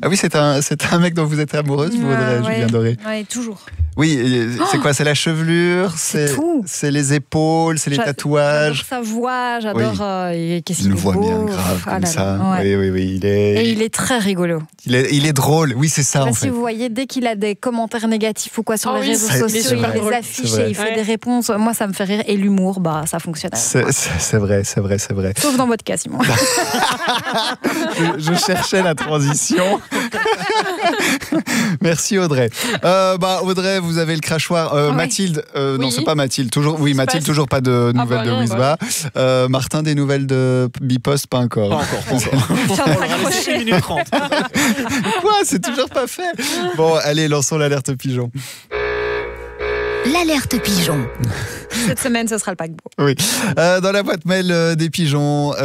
Ah oui, c'est un mec dont vous êtes amoureuse, vous, Audrey, Julien Doré. Oui, toujours. Oui, c'est quoi? C'est la chevelure, c'est tout. C'est les épaules, c'est les tatouages. J'adore sa voix, j'adore. Qu'est-ce qu'il est une voix bien grave comme ça. Ouais. Oui. Et il est très rigolo. Il est drôle. Oui, c'est ça. En fait. Si vous voyez, dès qu'il a des commentaires négatifs ou quoi sur les réseaux sociaux, il les affiche et il fait des réponses. Moi, ça me fait rire. Et l'humour, ça fonctionne. C'est vrai. Sauf dans votre cas, Simon. je cherchais la transition. Merci Audrey. Audrey, vous avez le crachoir. Mathilde, non, c'est pas Mathilde. Mathilde, toujours pas de nouvelles de Wisba. Martin, des nouvelles de Bipost, pas encore. Pas encore. 6 minutes 30. Quoi? C'est toujours pas fait. Bon, allez, lançons l'alerte pigeon. L'alerte pigeon. Cette semaine, ce sera le paquebot. Oui. Dans la boîte mail des pigeons,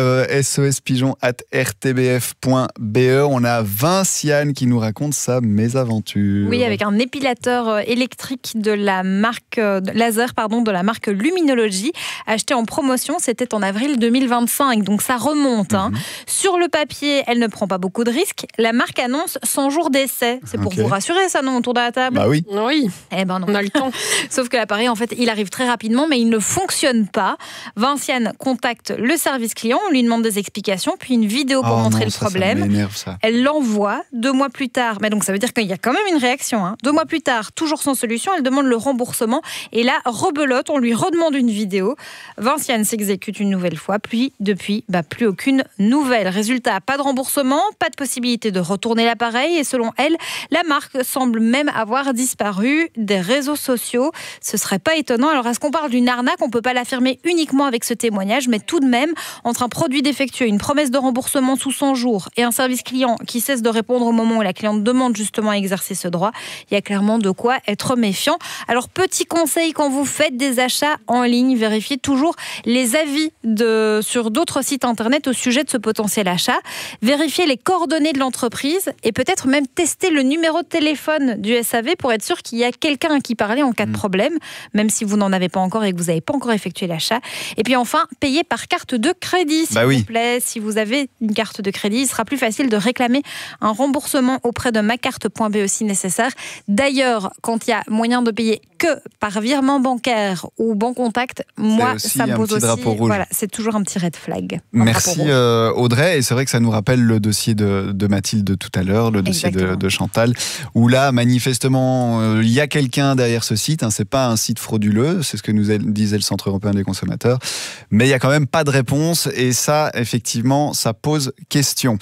sospigeon@rtbf.be, on a Vinciane qui nous raconte sa mésaventure. Oui, avec un épilateur électrique de la marque laser, de la marque Luminology, acheté en promotion. C'était en avril 2025, donc ça remonte. Sur le papier, elle ne prend pas beaucoup de risques. La marque annonce 100 jours d'essai. C'est pour vous rassurer, ça, non, autour de la table? Bah oui. Oui. Eh ben non. On a le temps. Sauf que l'appareil, en fait, il arrive très rapidement, mais il ne fonctionne pas. Vinciane contacte le service client, on lui demande des explications, puis une vidéo pour montrer le problème. Ça m'énerve, ça. Elle l'envoie 2 mois plus tard. Mais donc ça veut dire qu'il y a quand même une réaction. 2 mois plus tard, toujours sans solution, elle demande le remboursement. Et là, rebelote, on lui redemande une vidéo. Vinciane s'exécute une nouvelle fois, puis depuis, plus aucune nouvelle. Résultat, pas de remboursement, pas de possibilité de retourner l'appareil. Et selon elle, la marque semble même avoir disparu des réseaux sociaux. Ce serait pas étonnant. Alors, est-ce qu'on parle d'une arnaque? On ne peut pas l'affirmer uniquement avec ce témoignage, mais tout de même, entre un produit défectueux, une promesse de remboursement sous 100 jours et un service client qui cesse de répondre au moment où la cliente demande justement à exercer ce droit, il y a clairement de quoi être méfiant. Alors, petit conseil, quand vous faites des achats en ligne, vérifiez toujours les avis sur d'autres sites internet au sujet de ce potentiel achat. Vérifiez les coordonnées de l'entreprise et peut-être même tester le numéro de téléphone du SAV pour être sûr qu'il y a quelqu'un à qui parler en cas de problème, même si vous n'en avez pas encore et que vous n'avez pas encore effectué l'achat. Et puis enfin, payez par carte de crédit, s'il vous plaît. Si vous avez une carte de crédit, il sera plus facile de réclamer un remboursement auprès de macarte.be si nécessaire. D'ailleurs, quand il y a moyen de payer que par virement bancaire ou Bancontact, moi, ça me pose aussi... Voilà, c'est toujours un petit red flag. Merci Audrey. Et c'est vrai que ça nous rappelle le dossier de Mathilde de tout à l'heure, le dossier de Chantal, où là, manifestement, il y a quelqu'un derrière ce site. C'est pas un site frauduleux, c'est ce que nous disait le Centre européen des consommateurs, mais il n'y a quand même pas de réponse et ça, effectivement, ça pose question.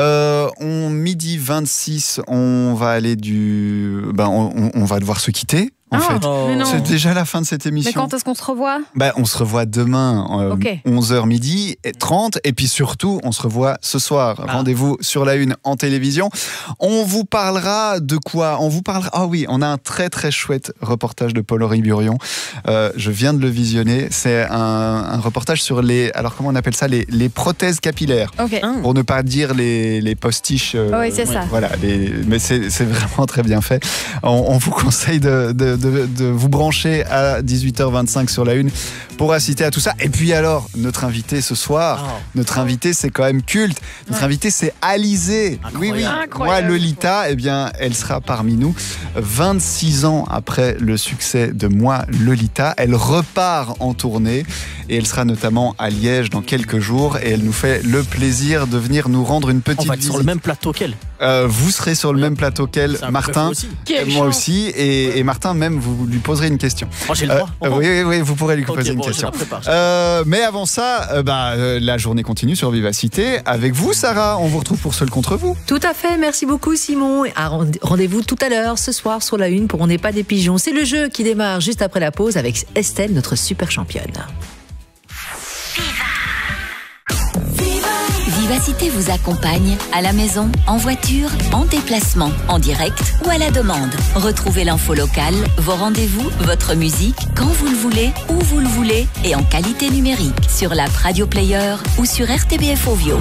Midi 26, on va aller on va devoir se quitter. En fait, c'est déjà la fin de cette émission. Mais quand est-ce qu'on se revoit? On se revoit demain, 11h30, et puis surtout, on se revoit ce soir. Rendez-vous sur la Une en télévision. On vous parlera de quoi? On a un très très chouette reportage de Paul-Henri Burion. Je viens de le visionner. C'est un reportage sur alors comment on appelle ça, les prothèses capillaires. Pour ne pas dire les postiches. Oui, c'est ça. Voilà, mais c'est vraiment très bien fait. On vous conseille de vous brancher à 18h25 sur la Une pour assister à tout ça. Et puis alors, notre invité ce soir, notre invité c'est quand même culte. Notre invité c'est Alizée. Oui. Moi, Lolita, elle sera parmi nous. 26 ans après le succès de Moi, Lolita, elle repart en tournée et elle sera notamment à Liège dans quelques jours et elle nous fait le plaisir de venir nous rendre une petite visite. On va être sur le même plateau qu'elle. Vous serez sur le même plateau qu'elle, Martin. Moi aussi. Et Martin, même, vous lui poserez une question. J'ai le droit. Oui, vous pourrez lui poser une question. Mais avant ça, la journée continue sur Vivacité. Avec vous, Sarah, on vous retrouve pour Seul contre vous. Tout à fait, merci beaucoup Simon. Rendez-vous tout à l'heure, ce soir, sur la Une pour On n'est pas des pigeons. C'est le jeu qui démarre juste après la pause avec Estelle, notre super championne. Vivacité vous accompagne à la maison, en voiture, en déplacement, en direct ou à la demande. Retrouvez l'info locale, vos rendez-vous, votre musique, quand vous le voulez, où vous le voulez et en qualité numérique sur l'app Radio Player ou sur RTBF Ovio.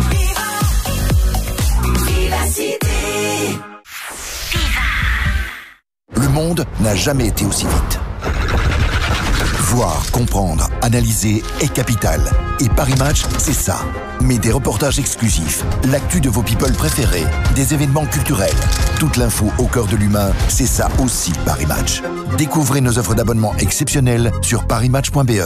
Le monde n'a jamais été aussi vite. Voir, comprendre, analyser est capital. Et Paris Match, c'est ça. Mais des reportages exclusifs, l'actu de vos people préférés, des événements culturels, toute l'info au cœur de l'humain, c'est ça aussi Paris Match. Découvrez nos offres d'abonnement exceptionnelles sur parismatch.be.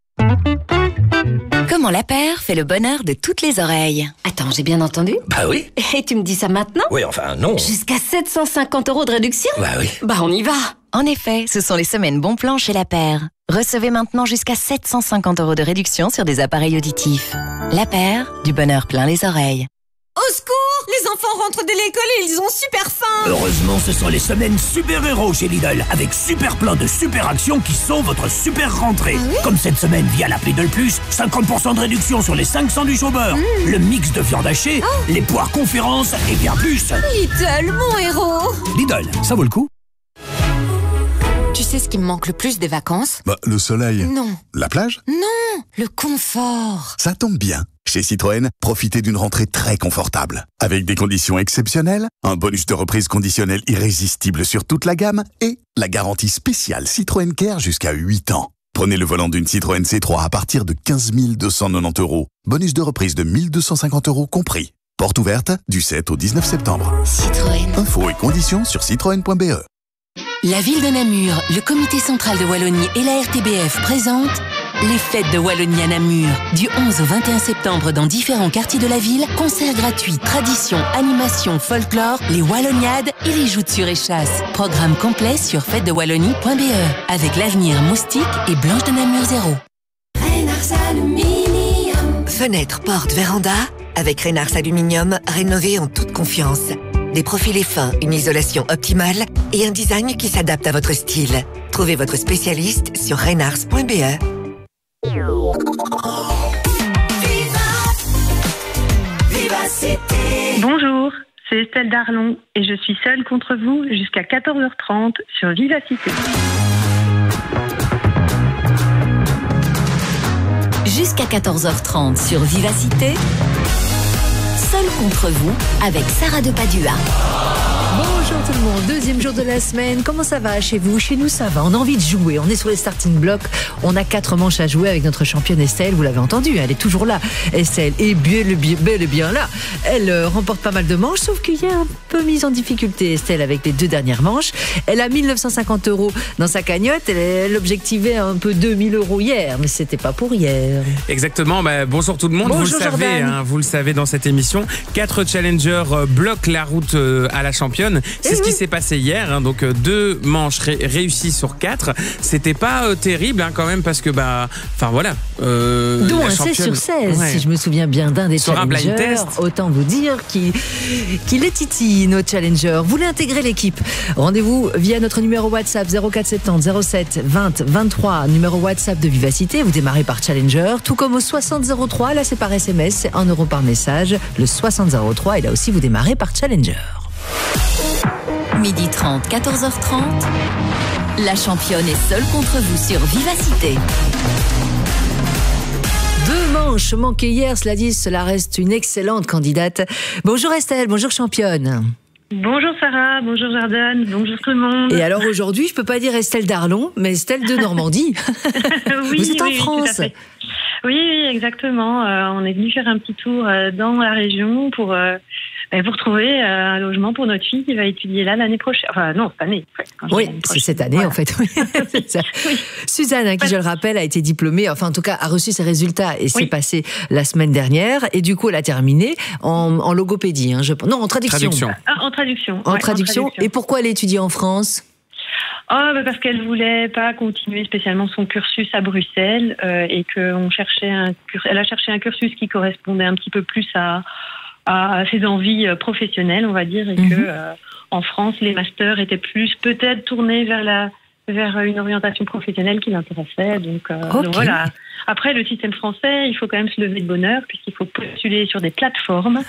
Comment la paire fait le bonheur de toutes les oreilles. Attends, j'ai bien entendu? Bah oui. Et tu me dis ça maintenant? Oui, enfin non. Jusqu'à 750 € de réduction? Bah oui. Bah on y va. En effet, ce sont les semaines bon plan chez La Paire. Recevez maintenant jusqu'à 750 € de réduction sur des appareils auditifs. La Paire, du bonheur plein les oreilles. Au secours! Les enfants rentrent de l'école et ils ont super faim! Heureusement, ce sont les semaines super-héros chez Lidl, avec super plein de super actions qui sont votre super rentrée. Ah oui? Comme cette semaine via l'app Lidl Plus, 50% de réduction sur les 5 sandwichs au beurre, le mix de viande hachée, les poires conférences et bien plus. Lidl, mon héros! Lidl, ça vaut le coup. Tu sais ce qui me manque le plus des vacances? Bah, le soleil. Non. La plage? Non, le confort. Ça tombe bien. Chez Citroën, profitez d'une rentrée très confortable. Avec des conditions exceptionnelles, un bonus de reprise conditionnel irrésistible sur toute la gamme et la garantie spéciale Citroën Care jusqu'à 8 ans. Prenez le volant d'une Citroën C3 à partir de 15 290 €. Bonus de reprise de 1 250 € compris. Porte ouverte du 7 au 19 septembre. Citroën. Infos et conditions sur citroën.be. La ville de Namur, le comité central de Wallonie et la RTBF présentent les fêtes de Wallonie à Namur. Du 11 au 21 septembre dans différents quartiers de la ville, concerts gratuits, traditions, animations, folklore, les Walloniades et les joutes sur échasse. Programme complet sur fêtesdewallonie.be avec l'avenir Moustique et Blanche de Namur 0. Fenêtre, porte, véranda, avec Reynars Aluminium, rénové en toute confiance. Des profilés fins, une isolation optimale et un design qui s'adapte à votre style. Trouvez votre spécialiste sur reynars.be. Bonjour, c'est Estelle Darlon et je suis seule contre vous jusqu'à 14h30 sur Vivacité. Jusqu'à 14h30 sur Vivacité, seul contre vous avec Sarah de Padua. Bonjour tout le monde, deuxième jour de la semaine. Comment ça va chez vous? Chez nous ça va, on a envie de jouer, on est sur les starting blocks. On a 4 manches à jouer avec notre championne Estelle, vous l'avez entendu, elle est toujours là. Estelle est bel et bien là. Elle remporte pas mal de manches, sauf qu'il y a un peu mise en difficulté Estelle avec les 2 dernières manches. Elle a 1 950 € dans sa cagnotte, elle objectivait un peu 2 000 € hier, mais c'était pas pour hier. Exactement, bonjour tout le monde. Bonjour, vous le savez dans cette émission, 4 challengers bloquent la route à la championne. C'est ce qui s'est passé hier, donc 2 manches réussies sur 4. C'était pas terrible quand même parce que dont un 16 sur 16, si je me souviens bien d'un des sur challengers. Un blind test. Autant vous dire qu'il est titi, notre challenger. Vous voulez intégrer l'équipe? Rendez-vous via notre numéro WhatsApp 0470 07 20 23, numéro WhatsApp de Vivacité. Vous démarrez par challenger, tout comme au 60 03. Là, c'est par SMS, c'est 1 € par message. Le 60 03, et là aussi, vous démarrez par challenger. 12h30, 14h30, la championne est seule contre vous sur Vivacité. 2 manches manquées hier, cela reste une excellente candidate. Bonjour Estelle, bonjour championne. Bonjour Sarah, bonjour Jordan, bonjour tout le monde. Et alors aujourd'hui, je peux pas dire Estelle Darlon, mais Estelle de Normandie. Vous êtes en France. Tout à fait. Oui, exactement. On est venu faire un petit tour dans la région pour trouver un logement pour notre fille qui va étudier là l'année prochaine. Enfin, non, cette année. Oui, c'est cette année en fait. Oui. Ça. Oui. Suzanne, qui je le rappelle, a été diplômée, enfin en tout cas a reçu ses résultats et c'est passé la semaine dernière. Et du coup, elle a terminé en logopédie. Non, en traduction. En traduction. Et pourquoi elle étudie en France ? Parce qu'elle voulait pas continuer spécialement son cursus à Bruxelles et elle a cherché un cursus qui correspondait un petit peu plus à ses envies professionnelles, on va dire, et que en France, les masters étaient plus peut-être tournés vers une orientation professionnelle qui l'intéressait. Donc voilà. Après, le système français, il faut quand même se lever de bonne heure puisqu'il faut postuler sur des plateformes,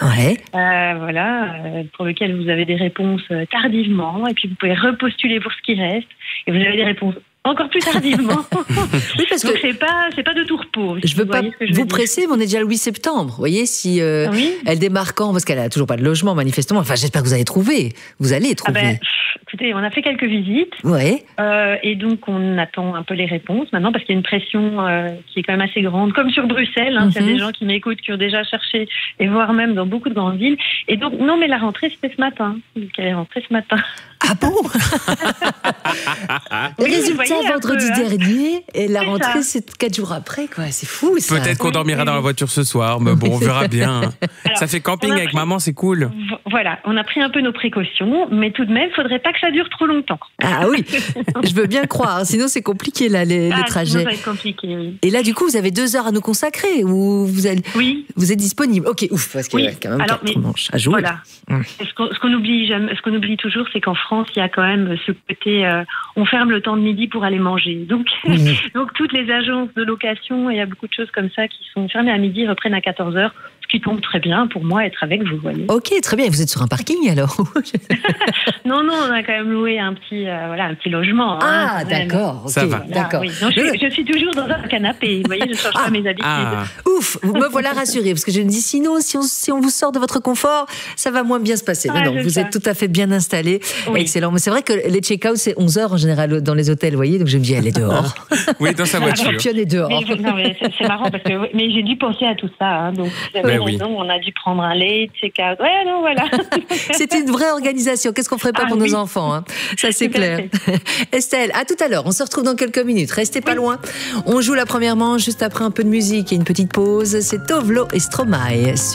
pour lesquelles vous avez des réponses tardivement, et puis vous pouvez repostuler pour ce qui reste, et vous avez des réponses encore plus tardivement. Oui, parce Donc que c'est pas de tout repos. je veux pas vous presser, mais on est déjà le 8 septembre. Vous voyez, si elle démarre quand, parce qu'elle a toujours pas de logement manifestement. Enfin, j'espère que vous allez trouver. Vous allez trouver. Écoutez, on a fait quelques visites. Ouais. Et donc on attend un peu les réponses maintenant parce qu'il y a une pression qui est quand même assez grande, comme sur Bruxelles. Il y a des gens qui m'écoutent qui ont déjà cherché, et voire même dans beaucoup de grandes villes. Et donc non, mais la rentrée c'était ce matin. Donc elle est rentrée ce matin. Ah bon? Les résultats voyez, vendredi dernier, et la rentrée c'est 4 jours après, quoi. C'est fou ça. Peut-être qu'on dormira dans la voiture ce soir, mais bon, on verra bien. Alors, ça fait camping avec maman, c'est cool. Voilà, on a pris un peu nos précautions, mais tout de même, il faudrait pas que ça dure trop longtemps. Ah oui, je veux bien croire, sinon c'est compliqué là les trajets. Ça va être compliqué, oui. Et là du coup, vous avez 2 heures à nous consacrer ou vous êtes disponible? Ok, ouf, parce qu'il y a quand même 4 manches à jouer. Voilà. Ce qu'on oublie toujours, c'est qu'en France, il y a quand même ce côté, on ferme le temps de midi pour aller manger. Donc, donc toutes les agences de location, il y a beaucoup de choses comme ça qui sont fermées à midi, reprennent à 14h. Qui tombe très bien pour moi être avec vous, voyez. Ok, très bien. Vous êtes sur un parking alors? Non, on a quand même loué un petit logement. Ah, d'accord. Ça va. Voilà, d'accord. Oui. Donc, je suis toujours dans un canapé. Vous voyez, je ne change pas mes habitudes. Ouf, vous me voilà rassurée parce que je me dis sinon, si on vous sort de votre confort, ça va moins bien se passer. Non, vous êtes tout à fait bien installé. Oui. Excellent. Mais c'est vrai que les check-out, c'est 11h en général dans les hôtels, vous voyez. Donc je me dis, elle est dehors. Oui, dans sa voiture. La championne est dehors. Mais c'est marrant parce que j'ai dû penser à tout ça. Donc, on a dû prendre un late, check-out. Ouais, non, voilà. C'est une vraie organisation. Qu'est-ce qu'on ferait pas pour nos enfants, hein? Ça, c'est clair. Estelle, à tout à l'heure. On se retrouve dans quelques minutes. Restez pas loin. On joue la première manche juste après un peu de musique et une petite pause. C'est Tovlo et Stromae.